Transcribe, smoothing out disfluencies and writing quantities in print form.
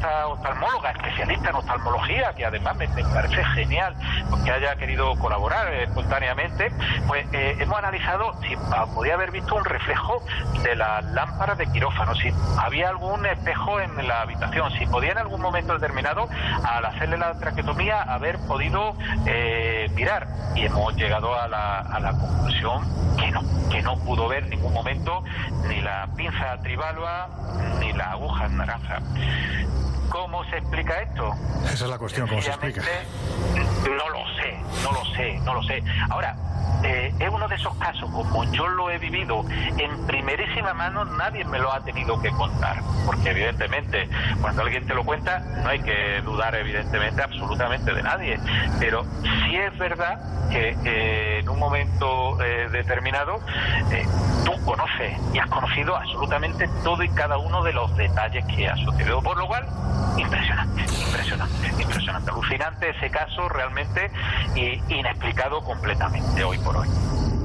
esta oftalmóloga, especialista en oftalmología, que además me parece genial porque haya querido colaborar espontáneamente, pues hemos analizado si podía haber visto un reflejo de las lámparas de quirófano, si había algún espejo en la habitación, si podía en algún momento determinado, al hacerle la traqueotomía, haber podido mirar. Y hemos llegado a la conclusión que no pudo ver en ningún momento ni la pinza tribalba ni la aguja naranja. ¿Cómo se explica esto? Esa es la cuestión, ¿cómo se explica? No lo sé. Ahora, es uno de esos casos, como yo lo he vivido en primerísima mano, nadie me lo ha tenido que contar, porque evidentemente cuando alguien te lo cuenta no hay que dudar evidentemente absolutamente de nadie, pero sí es verdad que en un momento determinado tú conoces y has conocido absolutamente todo y cada uno de los detalles que ha sucedido, por lo cual impresionante, alucinante ese caso realmente, inexplicado completamente hoy por hoy.